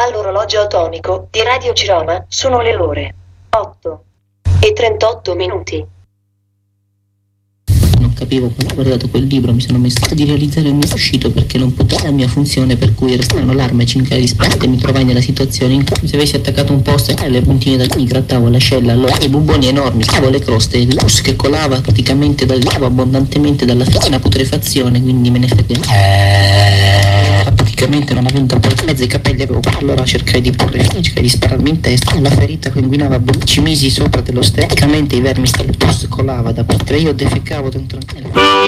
All'orologio atomico di Radio Ciroma sono le ore 8:38. Non capivo quando ho guardato quel libro, mi sono messo a di realizzare il mio uscito perché non potevo la mia funzione, per cui restarono l'arma e cincai disperate e mi trovai nella situazione in cui se avessi attaccato un posto e le puntine da mi grattavo l'ascella, allora i bubboni enormi, stavo le croste, il gus che colava praticamente dal lavo abbondantemente dalla fina putrefazione, quindi me ne fregavo. Praticamente non avendo poi mezzo i capelli avevo, allora cercai di spararmi in testa, la ferita sanguinava, ci misi sopra dello praticamente i vermi colava da parte, io defecavo dentro